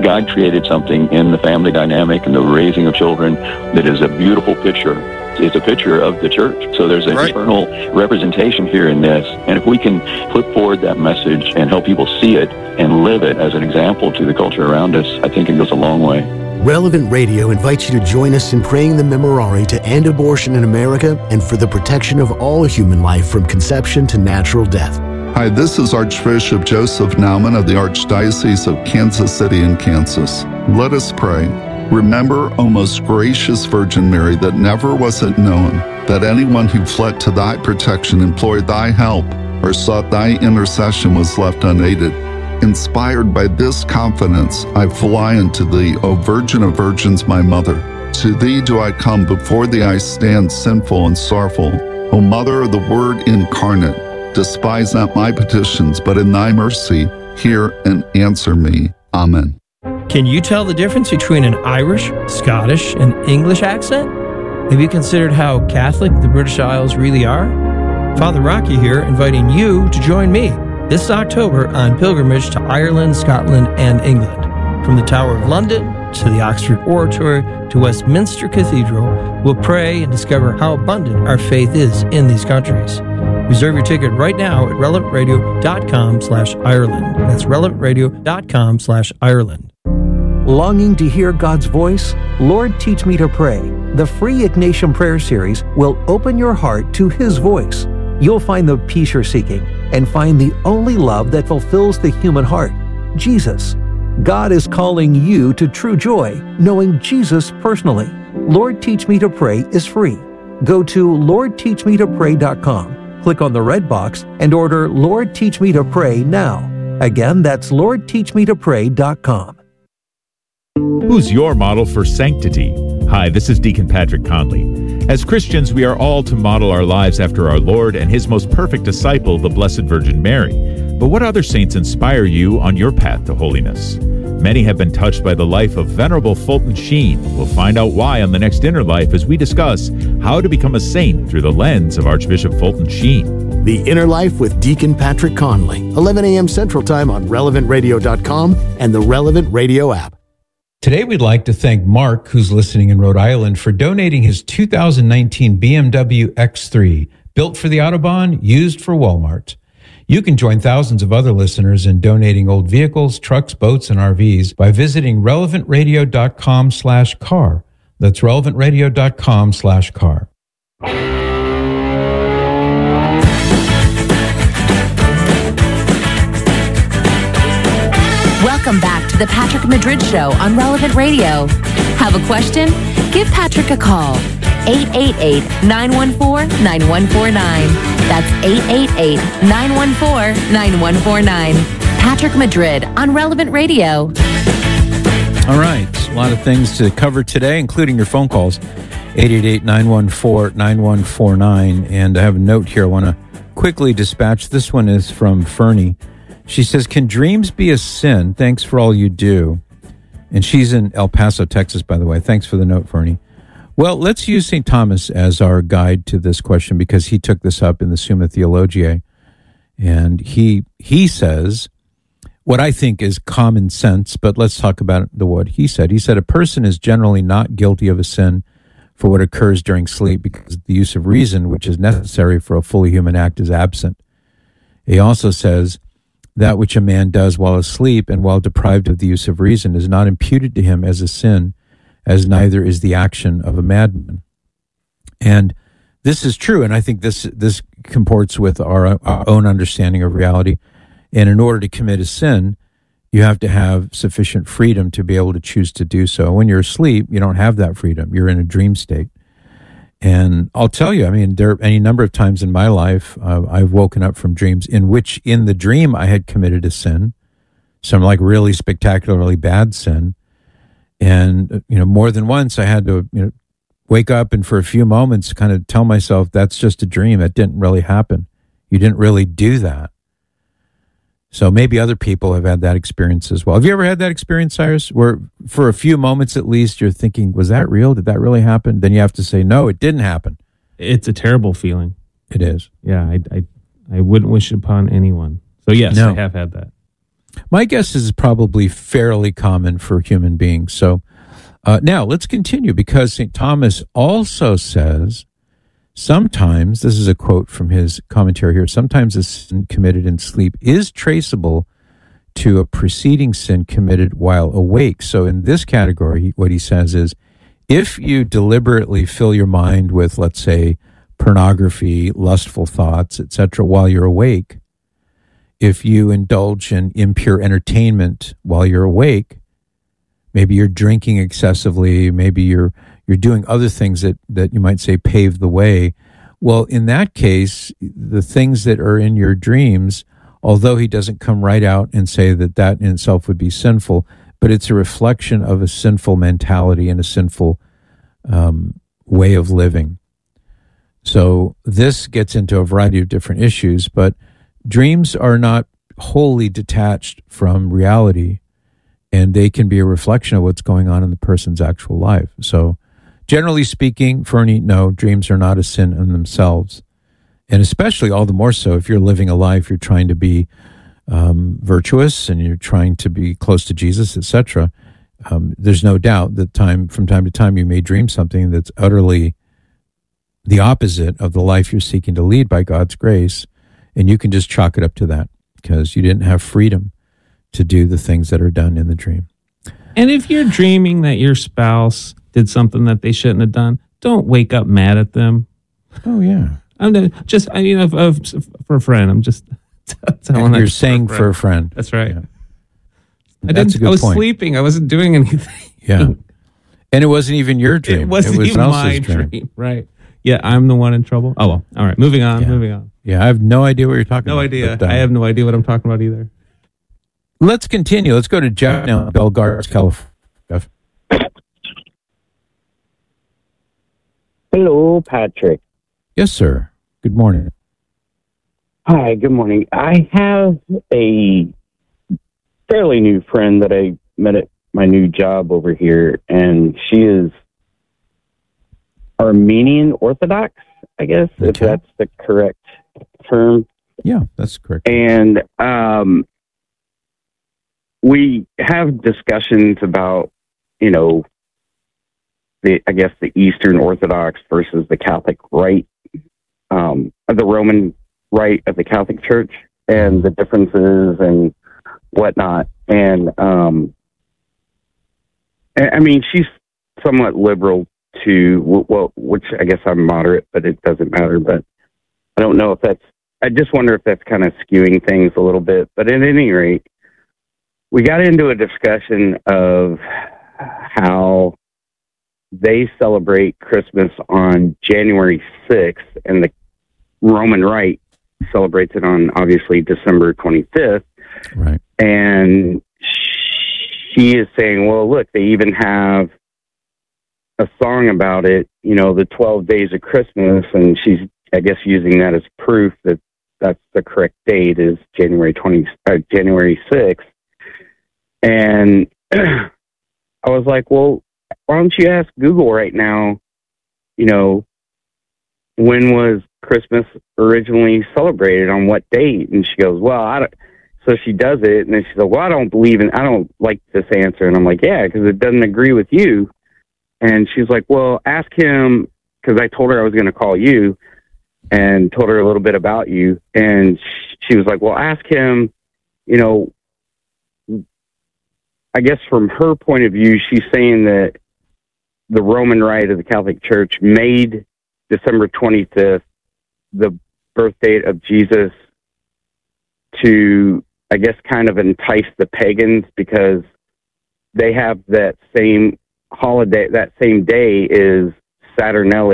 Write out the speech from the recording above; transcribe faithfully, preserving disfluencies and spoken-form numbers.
God created something in the family dynamic and the raising of children that is a beautiful picture. It's a picture of the church. So there's an right. eternal representation here in this. And if we can put forward that message and help people see it and live it as an example to the culture around us, I think it goes a long way. Relevant Radio invites you to join us in praying the Memorare to end abortion in America and for the protection of all human life from conception to natural death. Hi, this is Archbishop Joseph Naumann of the Archdiocese of Kansas City in Kansas. Let us pray. Remember, O most gracious Virgin Mary, that never was it known that anyone who fled to thy protection, implored thy help, or sought thy intercession was left unaided. Inspired by this confidence, I fly unto thee, O Virgin of Virgins, my Mother. To thee do I come, before thee I stand sinful and sorrowful. O Mother of the Word incarnate, despise not my petitions, but in thy mercy hear and answer me. Amen. Can you tell the difference between an Irish, Scottish, and English accent? Have you considered how Catholic the British Isles really are? Father Rocky here, inviting you to join me this October on pilgrimage to Ireland, Scotland, and England. From the Tower of London to the Oxford Oratory to Westminster Cathedral, we'll pray and discover how abundant our faith is in these countries. Reserve your ticket right now at relevant radio dot com slash Ireland. That's relevant radio dot com slash Ireland. Longing to hear God's voice? Lord, Teach Me to Pray. The free Ignatian Prayer Series will open your heart to His voice. You'll find the peace you're seeking and find the only love that fulfills the human heart, Jesus. God is calling you to true joy, knowing Jesus personally. Lord, Teach Me to Pray is free. Go to lord teach me to pray dot com, click on the red box, and order Lord, Teach Me to Pray now. Again, that's lord teach me to pray dot com. Who's your model for sanctity? Hi, this is Deacon Patrick Conley. As Christians, we are all to model our lives after our Lord and His most perfect disciple, the Blessed Virgin Mary. But what other saints inspire you on your path to holiness? Many have been touched by the life of Venerable Fulton Sheen. We'll find out why on the next Inner Life as we discuss how to become a saint through the lens of Archbishop Fulton Sheen. The Inner Life with Deacon Patrick Conley, eleven a.m. Central Time on relevant radio dot com and the Relevant Radio app. Today, we'd like to thank Mark, who's listening in Rhode Island, for donating his two thousand nineteen B M W X three, built for the Autobahn, used for Walmart. You can join thousands of other listeners in donating old vehicles, trucks, boats, and R Vs by visiting relevant radio dot com slash car. That's relevant radio dot com slash car. Welcome back to the Patrick Madrid Show on Relevant Radio. Have a question? Give Patrick a call. eight eight eight, nine one four, nine one four nine. That's eight eight eight, nine one four, nine one four nine. Patrick Madrid on Relevant Radio. All right. A lot of things to cover today, including your phone calls. eight eight eight, nine one four, nine one four nine. And I have a note here I want to quickly dispatch. This one is from Fernie. She says, can dreams be a sin? Thanks for all you do. And she's in El Paso, Texas, by the way. Thanks for the note, Fernie. Well, let's use Saint Thomas as our guide to this question because he took this up in the Summa Theologiae. And he he says what I think is common sense, but let's talk about the what he said. He said a person is generally not guilty of a sin for what occurs during sleep because the use of reason, which is necessary for a fully human act, is absent. He also says that which a man does while asleep and while deprived of the use of reason is not imputed to him as a sin, as neither is the action of a madman. And this is true, and I think this this comports with our, our own understanding of reality. And in order to commit a sin, you have to have sufficient freedom to be able to choose to do so. When you're asleep, you don't have that freedom. You're in a dream state. And I'll tell you, I mean, there are any number of times in my life uh, I've woken up from dreams in which in the dream I had committed a sin, some like really spectacularly bad sin. And, you know, more than once I had to, you know, wake up and for a few moments kind of tell myself that's just a dream. It didn't really happen. You didn't really do that. So maybe other people have had that experience as well. Have you ever had that experience, Cyrus, where for a few moments at least you're thinking, was that real? Did that really happen? Then you have to say, no, it didn't happen. It's a terrible feeling. It is. Yeah, I, I, I wouldn't wish it upon anyone. So yes, no. I have had that. My guess is probably fairly common for human beings. So uh, now let's continue, because Saint Thomas also says, sometimes, this is a quote from his commentary here, sometimes a sin committed in sleep is traceable to a preceding sin committed while awake. So in this category, what he says is, if you deliberately fill your mind with, let's say, pornography, lustful thoughts, et cetera, while you're awake, if you indulge in impure entertainment while you're awake, maybe you're drinking excessively, maybe you're you're doing other things that, that you might say pave the way. Well, in that case, the things that are in your dreams, although he doesn't come right out and say that that in itself would be sinful, but it's a reflection of a sinful mentality and a sinful um, way of living. So this gets into a variety of different issues, but dreams are not wholly detached from reality, and they can be a reflection of what's going on in the person's actual life. So generally speaking, Fernie, no, dreams are not a sin in themselves. And especially all the more so if you're living a life, you're trying to be um, virtuous and you're trying to be close to Jesus, et cetera. Um, there's no doubt that time from time to time you may dream something that's utterly the opposite of the life you're seeking to lead by God's grace, and you can just chalk it up to that because you didn't have freedom to do the things that are done in the dream. And if you're dreaming that your spouse did something that they shouldn't have done, don't wake up mad at them. Oh, yeah. I'm just, you know, for a friend, I'm just telling You're saying for a friend. That's right. Yeah. I That's didn't. a good I was point. sleeping. I wasn't doing anything. Yeah, and it wasn't even your dream. It wasn't it was even my dream. dream. Right. Yeah, I'm the one in trouble. Oh well. All right. Moving on. Yeah. Moving on. Yeah, I have no idea what you're talking No about. idea. But, uh, I have no idea what I'm talking about either. Let's continue. Let's go to Jeff now, Bellegarde, California. Jeff. Hello, Patrick. Yes, sir. Good morning. Hi, good morning. I have a fairly new friend that I met at my new job over here, and she is Armenian Orthodox, I guess, Okay. if that's the correct term. Yeah, that's correct. And um, we have discussions about, you know, the I guess the Eastern Orthodox versus the Catholic Rite, um, the Roman Rite of the Catholic Church, and the differences and whatnot. And um, I I mean, she's somewhat liberal to, well, which I guess I'm moderate, but it doesn't matter. But I don't know if that's, I just wonder if that's kind of skewing things a little bit. But at any rate, we got into a discussion of how they celebrate Christmas on January sixth, and the Roman Rite celebrates it on, obviously, December twenty-fifth. Right. And she is saying, well, look, they even have a song about it, you know, the twelve days of Christmas, and she's, I guess, using that as proof that that's the correct date, is January twentieth, uh, January sixth. And I was like, well, why don't you ask Google right now, you know, when was Christmas originally celebrated, on what date? And she goes, well, I don't. So she does it, and then she's like, well, I don't believe in, I don't like this answer. And I'm like, yeah, because it doesn't agree with you. And she's like, well, ask him, because I told her I was going to call you and told her a little bit about you. And she was like, well, ask him, you know, I guess from her point of view, she's saying that the Roman Rite of the Catholic Church made December twenty-fifth the birth date of Jesus to, I guess, kind of entice the pagans, because they have that same holiday, that same day is Saturnalia.